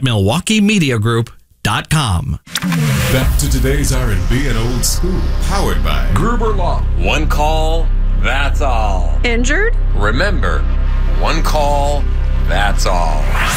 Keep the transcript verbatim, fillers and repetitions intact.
at milwaukee media group dot com. Back to today's R and B and old school, powered by Gruber Law. One call, that's all. Injured? Remember, one call, that's all.